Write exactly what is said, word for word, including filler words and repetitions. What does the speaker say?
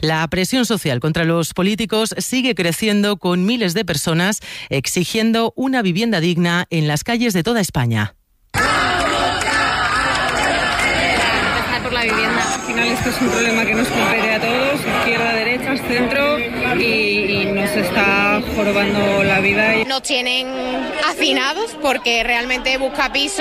La presión social contra los políticos sigue creciendo, con miles de personas exigiendo una vivienda digna en las calles de toda España. Empezar por la vivienda. Al final esto es un problema que nos compete a todos, izquierda, derecha, centro, y, y nos está jorobando la vida. Nos tienen hacinados porque realmente busca piso